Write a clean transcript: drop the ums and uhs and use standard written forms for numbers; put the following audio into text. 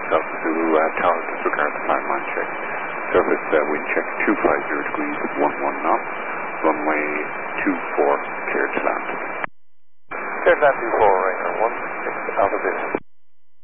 Alpha Zulu, tower disregard the climb line check. Surface wind check 250 degrees, 11 knots. Runway 24, cleared to land. Cleared to land 24, Ranger 16 Alpha Zulu.